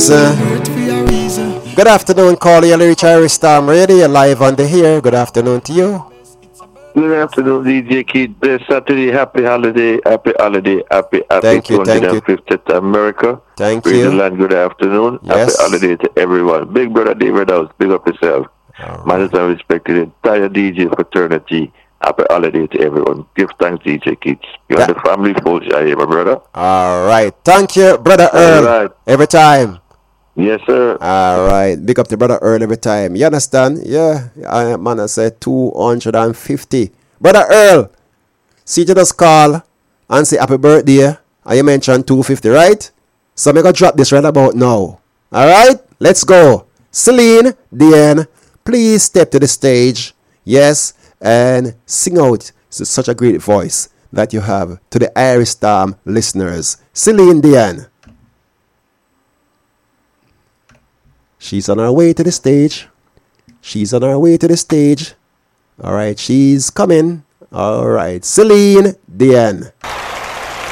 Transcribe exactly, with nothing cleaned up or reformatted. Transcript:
reason. Good afternoon, caller. You're reach Irish Storm Radio. You're live on the here. Good afternoon to you. Good afternoon, D J Kid. Blessed Saturday, happy holiday, happy holiday, happy happy Thank you, thank you. two hundred fiftieth America. Thank Praise you. the Lord, good afternoon. Yes. Happy holiday to everyone. Big brother David House, big up yourself. All Manners and respected entire D J fraternity. Happy holiday to everyone. Give thanks, D J Kids. You're Yeah. the family folks, I am, my brother. All right. Thank you, brother All Earl. right. Every time. Yes, sir. All right. Big up to brother Earl every time. You understand? Yeah. I man, I said two hundred fifty. Brother Earl, see you just call and say happy birthday. And you mentioned two hundred fifty, right? So I'm going to drop this right about now. All right? Let's go. Celine Dion, please step to the stage. Yes. And sing out. It's such a great voice that you have to the Irish Storm listeners. Celine Dion. She's on her way to the stage. She's on her way to the stage. All right, she's coming. All right, Celine Dion.